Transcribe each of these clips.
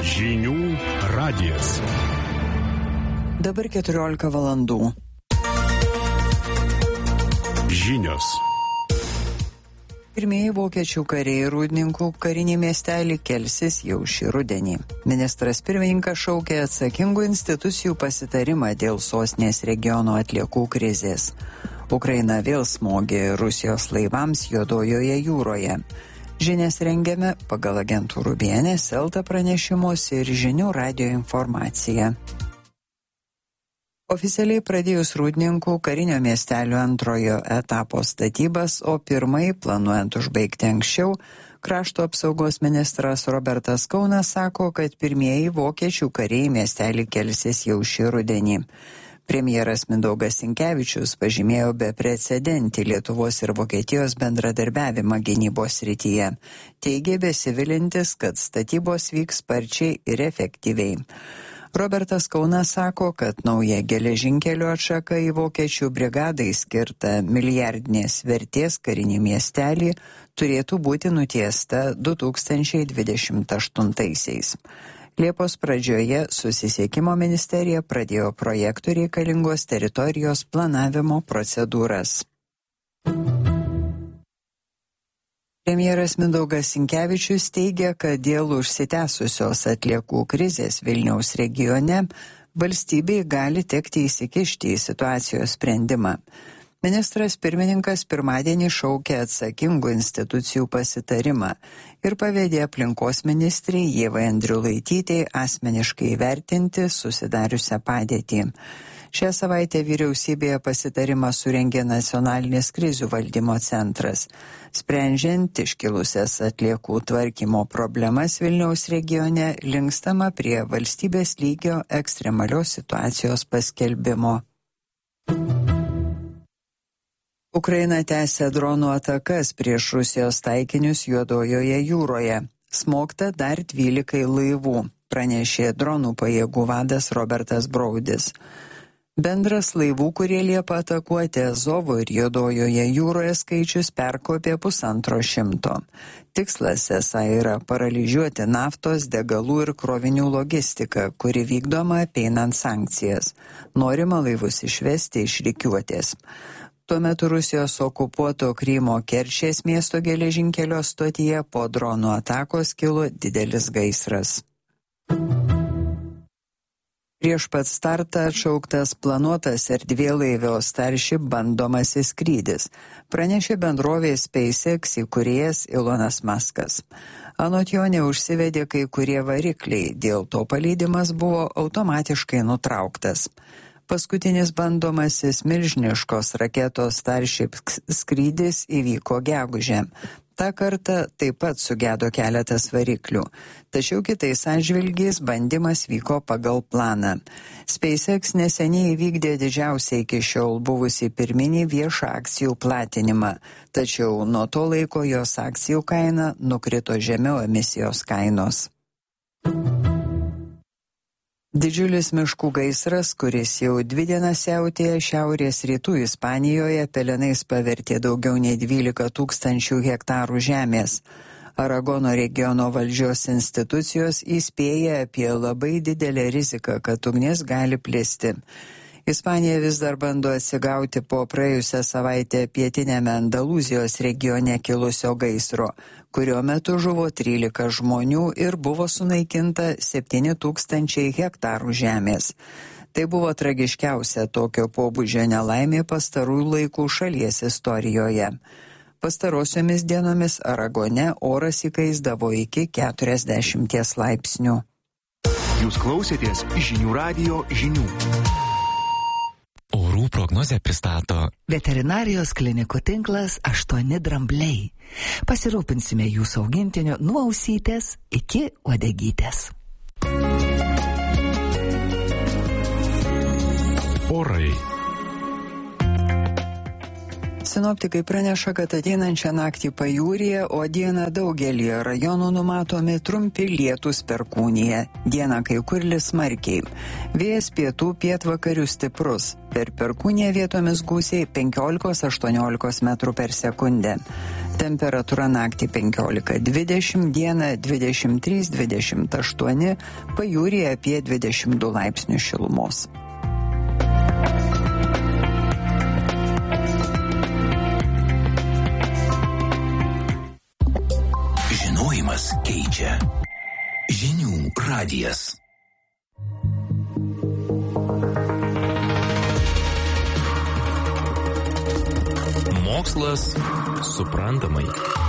Žinių radijas. Dabar 14 valandų. Žinios. Pirmieji vokiečių kariai Rūdninkų karinį miestelį kelsis jau šį rudenį. Ministras pirmininkas šaukė atsakingų institucijų pasitarimą dėl sostinės regiono atliekų krizės. Ukraina vėl smogė Rusijos laivams Juodojoje jūroje. Žinias rengiame pagal agentūrų BNS, Elta pranešimus ir Žinių radijo informaciją. Oficialiai pradėjus Rūdninkų karinio miestelio antrojo etapo statybas, o pirmąjį planuojant užbaigti anksčiau, krašto apsaugos ministras Robertas Kaunas sako, kad pirmieji vokiečių kariai miestelį kelsis jau šį rudenį. Premjeras Mindaugas Sinkevičius pažymėjo beprecedentį Lietuvos ir Vokietijos bendradarbiavimą gynybos srityje. Teigė besivilintis, kad statybos vyks sparčiai ir efektyviai. Robertas Kaunas sako, kad nauja geležinkelio atšaka į vokiečių brigadai skirtą milijardinės vertės karinį miestelį turėtų būti nutiesta 2028-aisiais. Liepos pradžioje Susisiekimo ministerija pradėjo projektų reikalingos teritorijos planavimo procedūras. Premjeras Mindaugas Sinkevičius teigia, kad dėl užsitęsusios atliekų krizės Vilniaus regione valstybei gali tekti įsikišti į situacijos sprendimą. Ministras pirmininkas pirmadienį šaukė atsakingų institucijų pasitarimą ir pavedė aplinkos ministrei Ievai Andriulaitytei asmeniškai įvertinti susidariusią padėtį. Šią savaitę vyriausybėje pasitarimą surengė Nacionalinis krizių valdymo centras. Sprendžiant iškilusias atliekų tvarkymo problemas Vilniaus regione, linkstama prie valstybės lygio ekstremalios situacijos paskelbimo. Ukraina tęsia dronų atakas prieš Rusijos taikinius Juodojoje jūroje. Smogta dar 12 laivų, pranešė dronų pajėgų vadas Robertas Braudis. Bendras laivų, kurie liepą atakuoti Azovo ir Juodojoje jūroje skaičius perkopė 150. Tikslas esą yra paralyžiuoti naftos, degalų ir krovinių logistiką, kuri vykdoma apeinant sankcijas. Norima laivus išvesti iš rikiuotės. Tuo metu Rusijos okupuoto Krymo Kerčės miesto geležinkelio stotyje po dronų atakos kilo didelis gaisras. Prieš pat startą atšauktas planuotas erdvėlaivio Starship bandomasis skrydis, pranešė bendrovės SpaceX įkūrėjas Elonas Muskas. Anot jo neužsivedė kai kurie varikliai, dėl to paleidimas buvo automatiškai nutrauktas. Paskutinis bandomasis milžiniškos raketos Starship skrydis įvyko gegužę. Ta kartą taip pat sugedo keletas variklių, tačiau kitais atžvilgiais bandymas vyko pagal planą. SpaceX neseniai įvykdė didžiausią iki šiol buvusį pirminį viešą akcijų platinimą, tačiau nuo to laiko jos akcijų kaina nukrito žemiau emisijos kainos. Didžiulis miškų gaisras, kuris jau 2 dienas siautėja šiaurės rytų Ispanijoje, pelenais pavertė daugiau nei 12 000 hektarų žemės. Aragono regiono valdžios institucijos įspėja apie labai didelę riziką, kad ugnis gali plisti. Ispanija vis dar bando atsigauti po praėjusią savaitę pietiniame Andalūzijos regione kilusio gaisro, kurio metu žuvo 13 žmonių ir buvo sunaikinta 7000 hektarų žemės. Tai buvo tragiškiausia tokio pobūdžio nelaimė pastarųjų laikų šalies istorijoje. Pastarosiomis dienomis Aragone oras įkaisdavo iki 40 laipsnių. Jūs klausėtės Žinių radijo žinių. Orų prognozę pristato Veterinarijos klinikų tinklas 8 drambliai. Pasirūpinsime jūsų augintiniu nuo ausytės iki uodegytės. Orai. Sinoptikai praneša, kad ateinančią naktį pajūryje, o dieną daugelį rajonų numatomi trumpi lietūs perkūnija. Dieną kai kur lis smarkiai. Vėjas pietų pietvakarių stiprus. Per perkūniją vietomis gūsiai 15-18 metrų per sekundę. Temperatūra naktį 15-20, dieną 23-28, pajūryje apie 22 laipsnių šilumos. Žinojimas keičia. Žinių radijas. Mokslas suprantamai.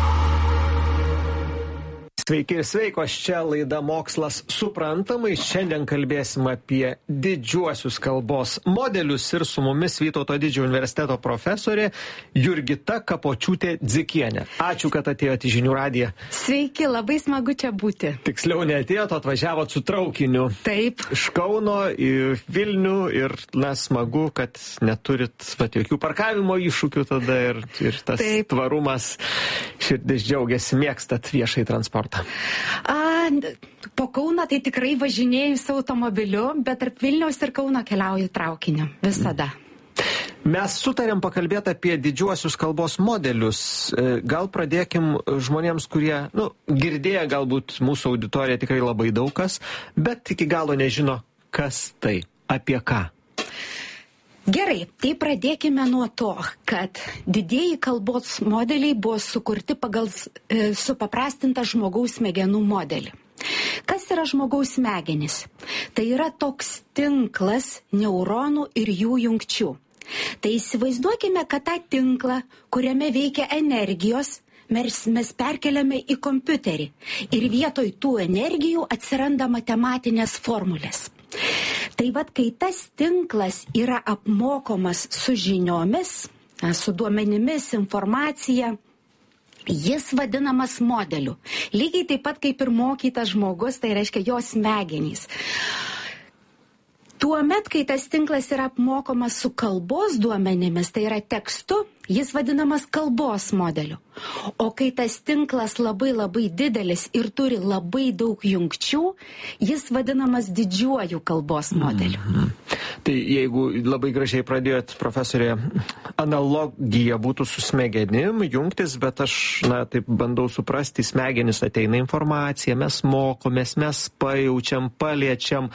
Sveiki ir sveikos, čia laida Mokslas suprantamai. Šiandien kalbėsim apie didžiuosius kalbos modelius ir su mumis Vytauto Didžiojo universiteto profesorė Jurgita Kapočiūtė-Dzikienė. Ačiū, kad atėjote į Žinių radiją. Sveiki, labai smagu čia būti. Tiksliau neatėjote, atvažiavot su traukiniu. Taip. Iš Kauno į Vilnių ir smagu, kad neturit jokių parkavimo iššūkių tada ir tas Taip. Tvarumas. Širdis džiaugiasi, mėgstat viešai transportą. Po Kauną tai tikrai važinėju su automobiliu, bet tarp Vilniaus ir Kauno keliauju traukiniu. Visada. Mes sutarėm pakalbėti apie didžiuosius kalbos modelius. Gal pradėkim žmonėms, kurie, girdėję galbūt mūsų auditorija tikrai labai daug kas, bet iki galo nežino, kas tai, apie ką. Gerai, tai pradėkime nuo to, kad didieji kalbos modeliai buvo sukurti pagal supaprastintą žmogaus smegenų modelį. Kas yra žmogaus smegenys? Tai yra toks tinklas neuronų ir jų jungčių. Tai įsivaizduokime, kad tą tinklą, kuriame veikia energijos, mes perkeliame į kompiuterį ir vietoj tų energijų atsiranda matematinės formulės. Tai kai tas tinklas yra apmokomas su žiniomis, su duomenimis, informacija, jis vadinamas modeliu. Lygiai taip pat kaip ir mokytas žmogus, tai reiškia jo smegenys. Tuomet, kai tas tinklas yra apmokomas su kalbos duomenimis, tai yra tekstu, jis vadinamas kalbos modeliu. O kai tas tinklas labai labai didelis ir turi labai daug jungčių, jis vadinamas didžiuoju kalbos modeliu. Tai jeigu labai gražiai pradėjot, profesorė, analogija būtų su smegenim, jungtis, bet aš taip bandau suprasti, smegenis ateina informacija, mes mokomės, mes pajaučiam, paliečiam,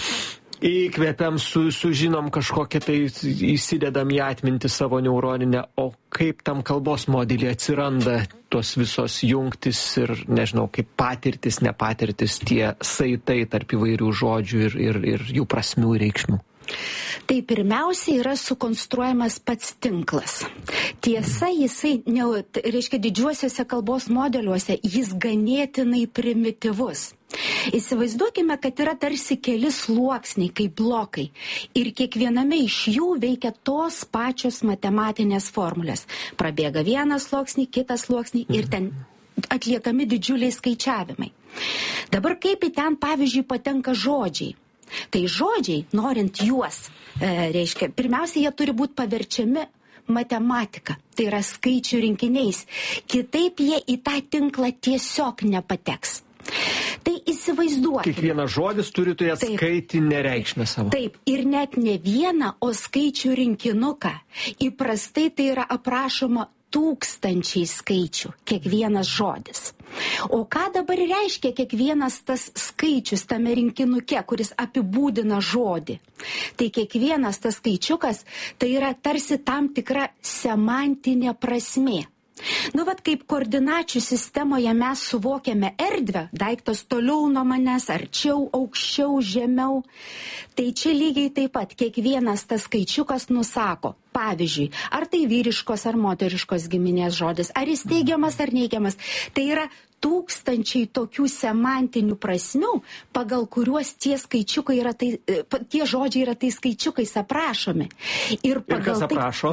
įkvepiam, sužinom kažkokią tai, įsidedam į atmintį savo neuroninę, o kaip tam kalbos modelį atsiranda tos visos jungtis ir, nežinau, kaip patirtis, nepatirtis, tie saitai tarp įvairių žodžių ir jų prasmių ir reikšmių. Tai pirmiausia yra sukonstruojamas pats tinklas. Tiesa, jisai, reiškia, didžiuosiuose kalbos modeliuose jis ganėtinai primityvus. Įsivaizduokime, kad yra tarsi keli sluoksniai, kaip blokai, ir kiekviename iš jų veikia tos pačios matematinės formulės. Prabėga vienas sluoksnį, kitas sluoksnį ir ten atliekami didžiuliai skaičiavimai. Dabar kaip į ten, pavyzdžiui, patenka žodžiai? Tai žodžiai, norint juos, reiškia, pirmiausia, jie turi būti paverčiami matematika, tai yra skaičių rinkiniais. Kitaip jie į tą tinklą tiesiog nepateks. Tai įsivaizduokime. Kiekvienas žodis turi turėti skaitinę reikšmę savo. Taip, ir net ne vieną, o skaičių rinkinuką. Įprastai tai yra aprašoma tūkstančiai skaičių, kiekvienas žodis. O ką dabar reiškia kiekvienas tas skaičius tame rinkinuke, kuris apibūdina žodį? Tai kiekvienas tas skaičiukas, tai yra tarsi tam tikra semantinė prasmė. Kaip koordinačių sistemoje mes suvokiame erdvę, daiktas toliau nuo manęs, arčiau, aukščiau, žemiau, tai čia lygiai taip pat kiekvienas tas skaičiukas nusako, pavyzdžiui, ar tai vyriškos ar moteriškos giminės žodis, ar jis teigiamas ar neigiamas. Tai yra tūkstančiai tokių semantinių prasmių, pagal kuriuos tie skaičiukai yra tie žodžiai yra tai skaičiukais aprašomi. Ir kas aprašo?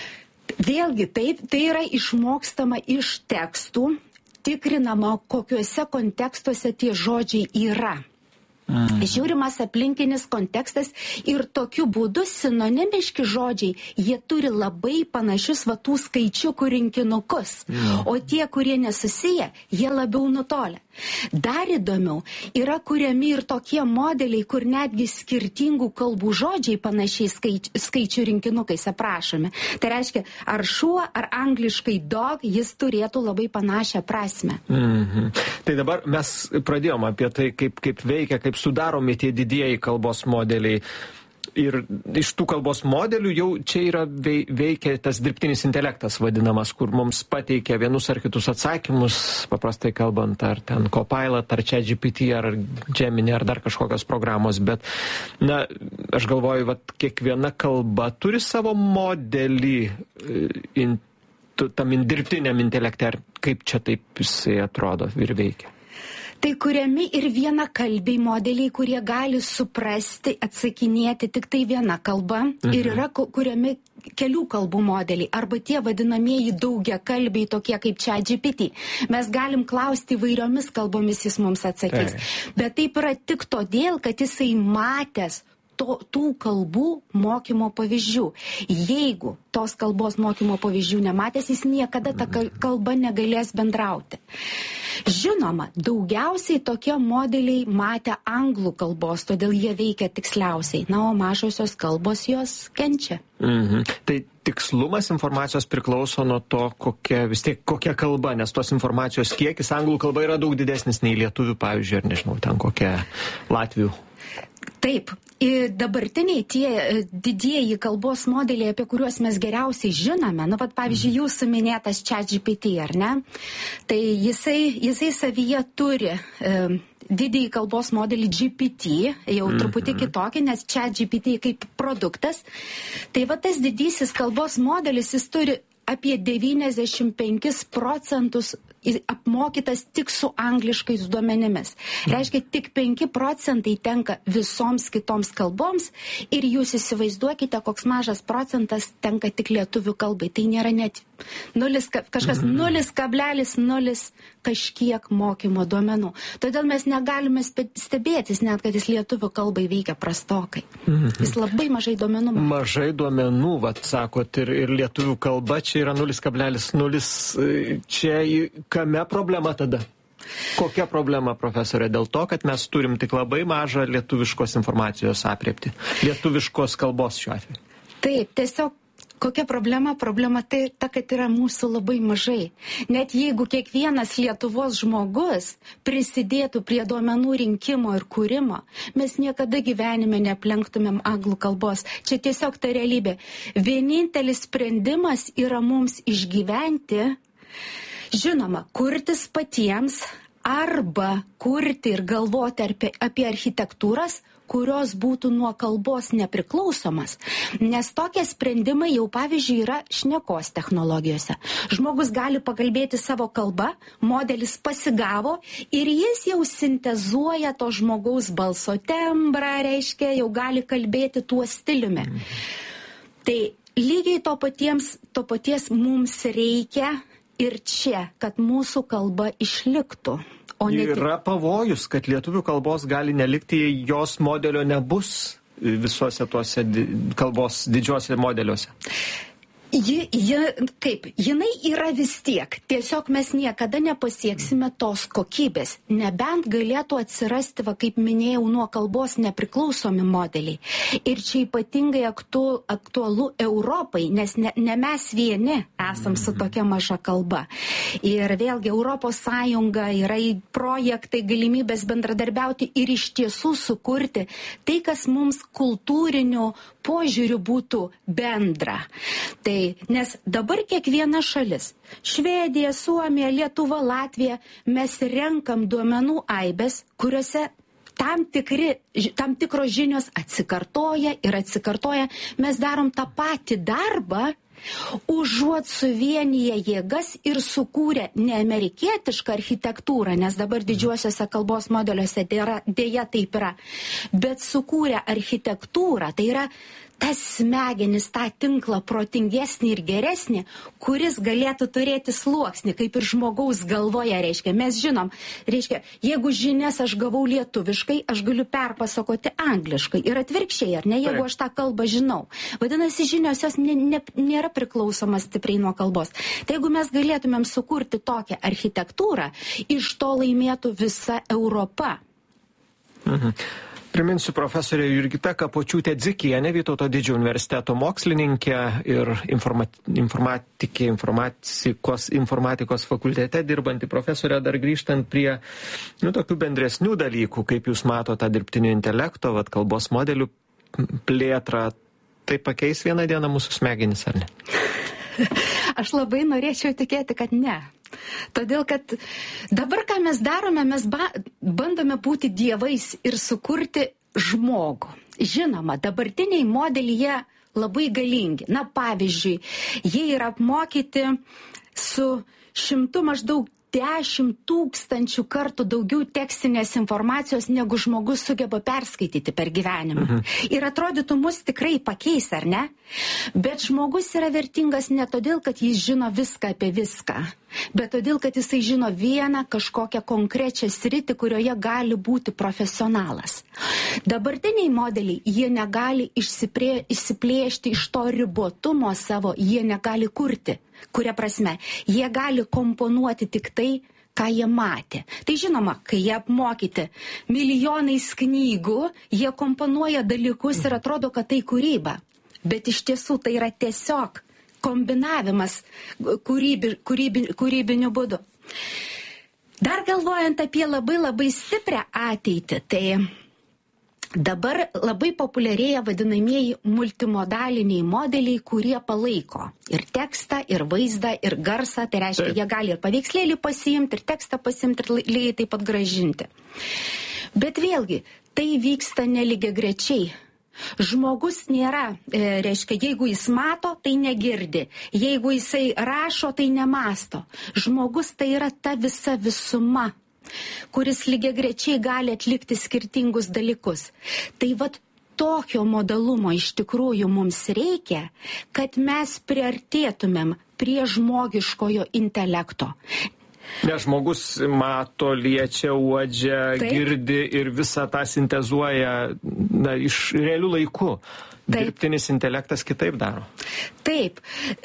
Vėlgi, tai yra išmokstama iš tekstų, tikrinama, kokiuose kontekstuose tie žodžiai yra. Žiūrimas aplinkinis kontekstas ir tokiu būdu sinonimiški žodžiai, jie turi labai panašius tų skaičiukų rinkinukus, o tie, kurie nesusiję, jie labiau nutolę. Dar įdomiau, yra kuriami ir tokie modeliai, kur netgi skirtingų kalbų žodžiai panašiai skaičių rinkinukais aprašomi. Tai reiškia, ar šuo, ar angliškai dog, jis turėtų labai panašią prasmę. Tai dabar mes pradėjom apie tai, kaip veikia, kaip sudaromi tie didieji kalbos modeliai. Ir iš tų kalbos modelių jau čia yra veikia tas dirbtinis intelektas vadinamas, kur mums pateikia vienus ar kitus atsakymus, paprastai kalbant, ar ten Copilot, ar ChatGPT, ar Gemini, ar dar kažkokios programos. Bet, na, aš galvoju, kiekviena kalba turi savo modelį tam dirbtiniam intelekte, ar kaip čia taip jisai atrodo ir veikia. Tai kuriami ir vienakalbiai modeliai, kurie gali suprasti, atsakinėti tik tai viena kalba, ir yra kuriami kelių kalbų modeliai, arba tie vadinamieji daugiakalbiai, tokie kaip ChatGPT. Mes galim klausti įvairiomis kalbomis, jis mums atsakys. Bet taip yra tik todėl, kad jisai matęs tų kalbų mokymo pavyzdžių. Jeigu tos kalbos mokymo pavyzdžių nematęs, jis niekada tą kalbą negalės bendrauti. Žinoma, daugiausiai tokie modeliai matė anglų kalbos, todėl jie veikia tiksliausiai. Na, o mažosios kalbos jos kenčia. Tai tikslumas informacijos priklauso nuo to, kokia kalba, nes tos informacijos kiekis anglų kalba yra daug didesnis nei lietuvių, pavyzdžiui, ar nežinau, ten kokia latvių. Taip, dabartiniai tie didieji kalbos modeliai, apie kuriuos mes geriausiai žinome, pavyzdžiui, jūsų minėtas ChatGPT, ar ne? Tai jisai savyje turi didįjį kalbos modelį GPT, jau truputį kitokį, nes ChatGPT kaip produktas. Tai tas didysis kalbos modelis, jis turi apie 95% apmokytas tik su angliškais duomenimis. Reiškia, tik 5% tenka visoms kitoms kalboms ir jūs įsivaizduokite, koks mažas procentas tenka tik lietuvių kalbai. Tai nėra net 0,0 kažkiek mokymo duomenų. Todėl mes negalime stebėtis net, kad jis lietuvių kalbai veikia prastokai. Jis labai mažai duomenų. Mažai duomenų, sakot, ir lietuvių kalba čia yra 0,0. Čia kame problema tada? Kokia problema, profesorė? Dėl to, kad mes turim tik labai mažą lietuviškos informacijos aprėpti. Lietuviškos kalbos šiuo atveju. Taip, tiesiog kokia problema? Problema tai ta, kad yra mūsų labai mažai. Net jeigu kiekvienas Lietuvos žmogus prisidėtų prie duomenų rinkimo ir kūrimo, mes niekada gyvenime neaplenktumėm anglų kalbos. Čia tiesiog ta realybė. Vienintelis sprendimas yra mums išgyventi, žinoma, kurtis patiems arba kurti ir galvoti apie architektūras, kurios būtų nuo kalbos nepriklausomas, nes tokie sprendimai jau, pavyzdžiui, yra šnekos technologijose. Žmogus gali pakalbėti savo kalbą, modelis pasigavo ir jis jau sintezuoja to žmogaus balso tembrą, reiškia, jau gali kalbėti tuo stiliumi. Tai lygiai to paties mums reikia ir čia, kad mūsų kalba išliktų. Yra pavojus, kad lietuvių kalbos gali nelikti, jei jos modelio nebus visuose tuose kalbos didžiuose modeliuose. Jinai yra vis tiek. Tiesiog mes niekada nepasieksime tos kokybės. Nebent galėtų atsirasti, kaip minėjau, nuo kalbos nepriklausomi modeliai. Ir čia ypatingai aktualu Europai, nes ne mes vieni esam su tokia maža kalba. Ir vėlgi Europos Sąjunga yra projektai, galimybės bendradarbiauti ir iš tiesų sukurti tai, kas mums kultūriniu požiūriu būtų bendra. Nes dabar kiekviena šalis, Švedija, Suomija, Lietuva, Latvija, mes renkam duomenų aibės, kuriuose tam tikros žinios atsikartoja ir atsikartoja. Mes darom tą patį darbą, užuot suvienyje jėgas ir sukūrę ne amerikietišką architektūrą, nes dabar didžiuosiuose kalbos modeliuose dėja taip yra, bet sukūrę architektūrą, tai yra tas smegenis, tą tinklą protingesnį ir geresnį, kuris galėtų turėti sluoksnį, kaip ir žmogaus galvoje, reiškia. Mes žinom, reiškia, jeigu žinias aš gavau lietuviškai, aš galiu perpasakoti angliškai ir atvirkščiai, ar ne, jeigu aš tą kalbą žinau. Vadinasi, žinios jos nėra priklausomas stipriai nuo kalbos. Tai jeigu mes galėtumėm sukurti tokią architektūrą, iš to laimėtų visa Europa. Mhm. Priminsiu profesorė Jurgita Kapočiūtė-Dzikienė, Vytauto didžiojo universiteto mokslininkė ir informatikos fakultete dirbanti profesorė, dar grįžtant prie tokių bendresnių dalykų, kaip jūs matote tą dirbtinio intelekto, kalbos modelių plėtrą, tai pakeis vieną dieną mūsų smegenis, ar ne? Aš labai norėčiau tikėti, kad ne. Todėl, kad dabar, ką mes darome, mes bandome būti dievais ir sukurti žmogų. Žinoma, dabartiniai modeliai jie labai galingi. Na, pavyzdžiui, jie yra apmokyti su 100 maždaug 10 000 kartų daugiau tekstinės informacijos, negu žmogus sugeba perskaityti per gyvenimą. Ir atrodytų, mus tikrai pakeis, ar ne? Bet žmogus yra vertingas ne todėl, kad jis žino viską apie viską, bet todėl, kad jisai žino vieną kažkokią konkrečią sritį, kurioje gali būti profesionalas. Dabartiniai modeliai, jie negali išsiplėšti iš to ribotumo savo, jie negali kurti. Kuria prasme, jie gali komponuoti tik tai, ką jie matė. Tai žinoma, kai jie apmokyti milijonais knygų, jie komponuoja dalykus ir atrodo, kad tai kūryba. Bet iš tiesų tai yra tiesiog kombinavimas kūrybiniu būdu. Dar galvojant apie labai stiprią ateitį, tai dabar labai populiarėja vadinamieji multimodaliniai modeliai, kurie palaiko ir tekstą, ir vaizdą, ir garsą. Tai reiškia, jie gali ir paveikslėlį pasiimti, ir tekstą pasiimti, ir lygiai taip pat grąžinti. Bet vėlgi, tai vyksta nelygiagrečiai. Žmogus nėra, reiškia, jeigu jis mato, tai negirdi. Jeigu jisai rašo, tai nemasto. Žmogus tai yra ta visa visuma, kuris lygiagrečiai gali atlikti skirtingus dalykus. Tai tokio modalumo iš tikrųjų mums reikia, kad mes priartėtumėm prie žmogiškojo intelekto. Nes žmogus mato, liečia, uodžia, girdi ir visą tą sintezuoja iš realių laikų. Dirbtinis intelektas kitaip daro. Taip,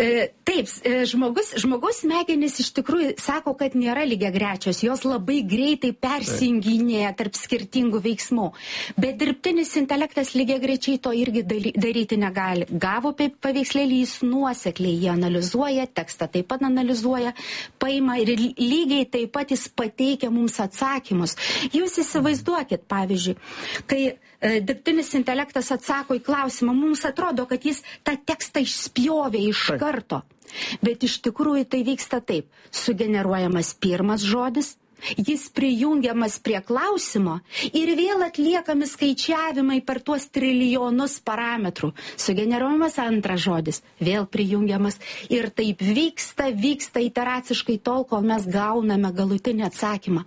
žmogus smegenys iš tikrųjų sako, kad nėra lygiagrečios, jos labai greitai persijunginėja tarp skirtingų veiksmų. Bet dirbtinis intelektas lygiagrečiai to irgi daryti negali. Gavo paveikslėlį, jis nuosekliai jį analizuoja, tekstą taip pat analizuoja, paima ir lygiai taip pat jis pateikia mums atsakymus. Jūs įsivaizduokit, pavyzdžiui, kai dirbtinis intelektas atsako į klausimą, mums atrodo, kad jis tą tekstą išspjovė iš karto. Bet iš tikrųjų tai vyksta taip. Sugeneruojamas pirmas žodis, jis prijungiamas prie klausimo ir vėl atliekami skaičiavimai per tuos trilijonus parametrų. Sugeneruojamas antras žodis, vėl prijungiamas ir taip vyksta iteraciškai tol, kol mes gauname galutinį atsakymą.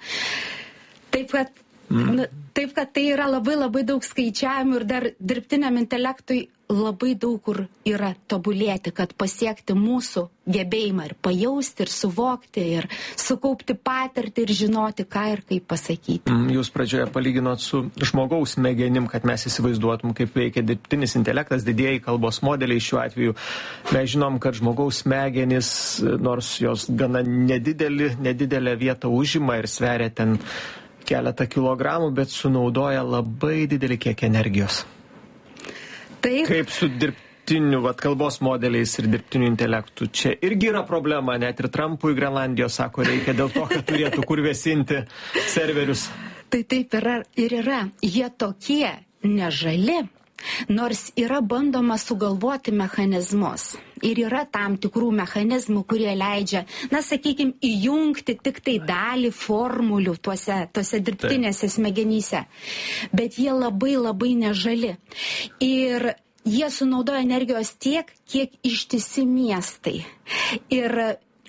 Taip, kad tai yra labai daug skaičiavimų ir dar dirbtiniam intelektui labai daug kur yra tobulėti, kad pasiekti mūsų gebėjimą ir pajausti, ir suvokti, ir sukaupti patirtį, ir žinoti, ką ir kaip pasakyti. Jūs pradžioje palyginot su žmogaus smegenim, kad mes įsivaizduotum, kaip veikia dirbtinis intelektas, didieji kalbos modeliai šiuo atveju. Mes žinom, kad žmogaus smegenys, nors jos gana nedidelę vietą užima ir sveria ten keletą kilogramų, bet sunaudoja labai didelį kiekį energijos. Taip. Kaip su dirbtiniu kalbos modeliais ir dirbtiniu intelektu. Čia irgi yra problema, net ir Trumpui Grenlandijos sako, reikia dėl to, kad turėtų kur vėsinti serverius. Tai taip yra. Jie tokie nežali, nors yra bandoma sugalvoti mechanizmus. Ir yra tam tikrų mechanizmų, kurie leidžia, sakykime, įjungti tik tai dalį formulių tuose dirbtinėse smegenyse. Bet jie labai nežali. Ir jie sunaudoja energijos tiek, kiek ištisi miestai. Ir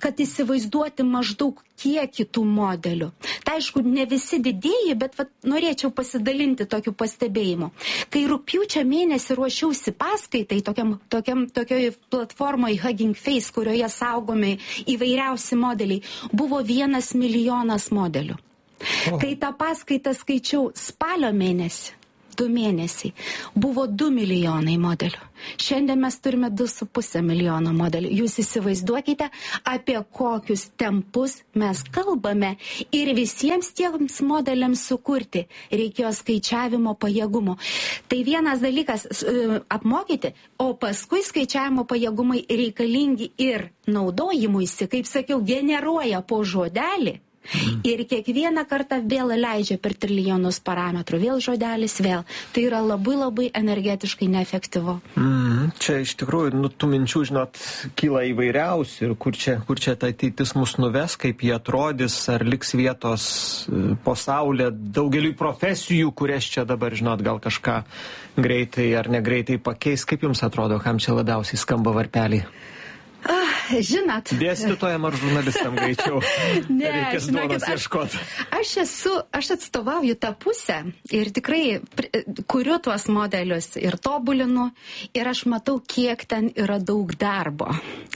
kad įsivaizduoti maždaug kiek kitų modelių. Tai aišku, ne visi didieji, bet norėčiau pasidalinti tokiu pastebėjimu. Kai rugpjūčio mėnesį ruošiausi paskaitai tokioj platformoje Hugging Face, kurioje saugomi įvairiausi modeliai, buvo 1 milijonas modelių. Kai tą paskaitą skaičiau spalio mėnesį, 2 mėnesiai, buvo 2 milijonai modelių. Šiandien mes turime 2,5 milijono modelių. Jūs įsivaizduokite, apie kokius tempus mes kalbame ir visiems tiems modeliams sukurti reikėjo skaičiavimo pajėgumo. Tai vienas dalykas apmokyti, o paskui skaičiavimo pajėgumai reikalingi ir naudojimuisi, kaip sakiau, generuoja po žodelį. Ir kiekvieną kartą vėl leidžia per trilijonus parametrų, vėl žodelis, vėl. Tai yra labai labai energetiškai neefektyvu. Čia iš tikrųjų, tų minčių, žinot, kyla įvairiausių ir kur čia ta ateitis mus nuves, kaip jie atrodys, ar liks vietos po saulė daugeliui profesijų, kurias čia dabar, žinot, gal kažką greitai ar negreitai pakeis. Kaip jums atrodo, kam čia labiausiai skamba varpeliai? Žinot. Dėstytojam ar žurnalistam greičiau? Ne, reikės duonos ieškoti. Aš atstovauju tą pusę ir tikrai kuriu tuos modelius ir tobulinu ir aš matau, kiek ten yra daug darbo.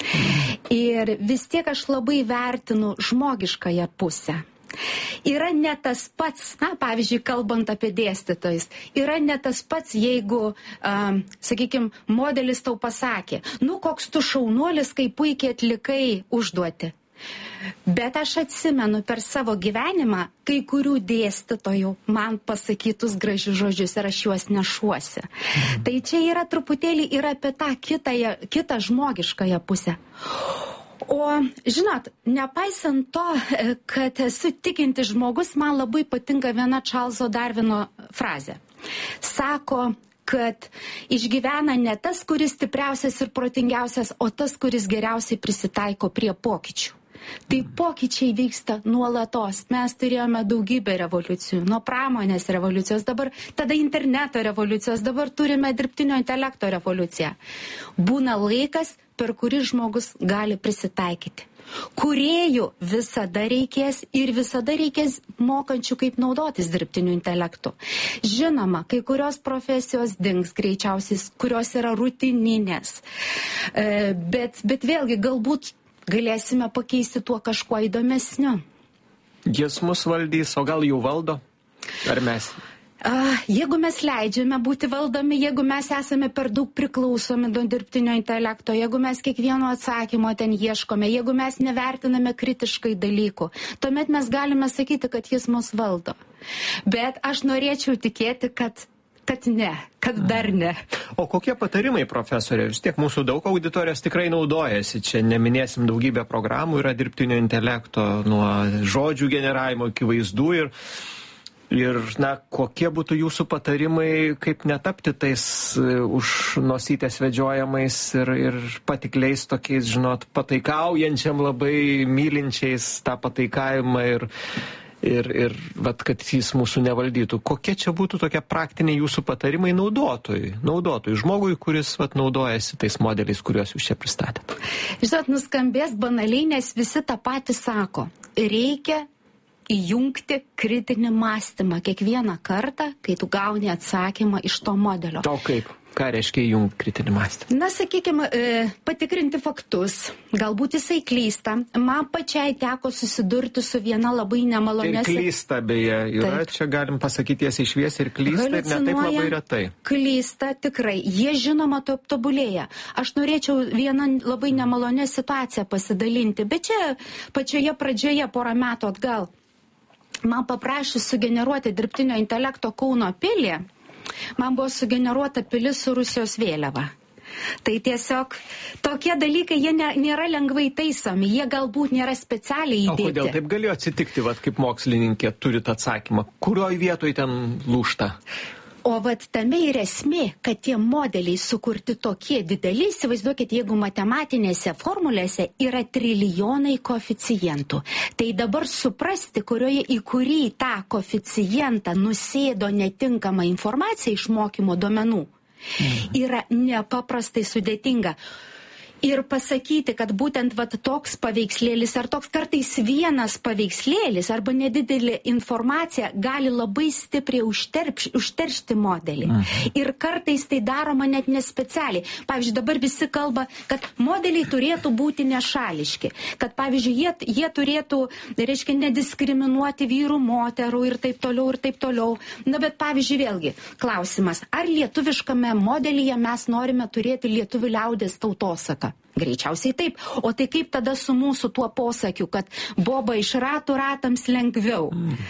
Ir vis tiek aš labai vertinu žmogiškąją pusę. Yra ne tas pats, pavyzdžiui, kalbant apie dėstytojus, yra ne tas pats, jeigu, sakykime, modelis tau pasakė, koks tu šaunuolis, kai puikiai atlikai užduoti. Bet aš atsimenu per savo gyvenimą kai kurių dėstytojų man pasakytus gražius žodžius ir aš juos nešuosi. Tai čia yra truputėlį ir apie tą kitą žmogiškąją pusę. O, žinot, nepaisant to, kad esu tikintis žmogus, man labai patinka viena Čarlzo Darvino frazė. Sako, kad išgyvena ne tas, kuris stipriausias ir protingiausias, o tas, kuris geriausiai prisitaiko prie pokyčių. Tai pokyčiai vyksta nuolatos. Mes turėjome daugybę revoliucijų, nuo pramonės revoliucijos, tada interneto revoliucijos, dabar turime dirbtinio intelekto revoliuciją. Būna laikas, per kurį žmogus gali prisitaikyti. Kūrėjų visada reikės ir visada reikės mokančių, kaip naudotis dirbtiniu intelektu. Žinoma, kai kurios profesijos dings greičiausiai, kurios yra rutininės. Bet vėlgi galbūt galėsime pakeisti tuo kažkuo įdomesniu. Jis mus valdys, o gal jau valdo? Ar mes? Jeigu mes leidžiame būti valdomi, jeigu mes esame per daug priklausomi nuo dirbtinio intelekto, jeigu mes kiekvieno atsakymo ten ieškome, jeigu mes nevertiname kritiškai dalykų, tuomet mes galime sakyti, kad jis mus valdo. Bet aš norėčiau tikėti, kad ne, kad dar ne. O kokie patarimai, profesorė? Vis tiek mūsų daug auditorijos tikrai naudojasi. Čia neminėsim daugybę programų, yra dirbtinio intelekto, nuo žodžių generavimo iki vaizdų ir kokie būtų jūsų patarimai, kaip netapti tais už nosytės vedžiojamais ir patikliais tokiais, žinot, pataikaujančiam labai mylinčiais tą pataikavimą ir kad jis mūsų nevaldytų. Kokie čia būtų tokie praktiniai jūsų patarimai naudotojui, žmogui, kuris naudojasi tais modeliais, kuriuos jūs čia pristatėte? Žinot, nuskambės banaliai, nes visi tą patį sako. Reikia įjungti kritinį mąstymą kiekvieną kartą, kai tu gauni atsakymą iš to modelio. O kaip? Ką reiškia įjungti kritinį mąstymą? Sakykime, patikrinti faktus. Galbūt jisai klysta. Man pačiai teko susidurti su viena labai nemalonė. Ir klysta, beje, yra. Taip. Čia galim pasakyti tiesiai šviesiai ir klysta, ir ne taip labai retai. Klysta tikrai. Jie žinoma tobulėja. Aš norėčiau vieną labai nemalonę situaciją pasidalinti, bet čia pačioje pradžioje porą metų atgal. Man paprašys sugeneruoti dirbtinio intelekto Kauno pilį. Man buvo sugeneruota pilis su Rusijos vėliava. Tai tiesiog tokie dalykai, jie nėra lengvai taisomi, jie galbūt nėra specialiai įdėti. O kodėl taip galėjo atsitikti, kaip mokslininkė turit atsakymą? Kurioj vietoj ten lūžta? O tame ir esmė, kad tie modeliai sukurti tokie dideli, įsivaizduokit, jeigu matematinėse formulėse yra trilijonai koeficientų. Tai dabar suprasti, į kurį tą koeficientą nusėdo netinkama informacija iš mokymo duomenų, yra nepaprastai sudėtinga. Ir pasakyti, kad būtent toks paveikslėlis ar toks kartais vienas paveikslėlis arba nedidelė informacija gali labai stipriai užteršti modelį. Ir kartais tai daroma net nespecialiai. Pavyzdžiui, dabar visi kalba, kad modeliai turėtų būti nešališki. Kad, pavyzdžiui, jie turėtų, reiškia, nediskriminuoti vyrų, moterų ir taip toliau, ir taip toliau. Na, bet, pavyzdžiui, vėlgi, klausimas, ar lietuviškame modelyje mes norime turėti lietuvių liaudies tautosaką? Greičiausiai taip. O tai kaip tada su mūsų tuo posakiu, kad boba iš ratų ratams lengviau?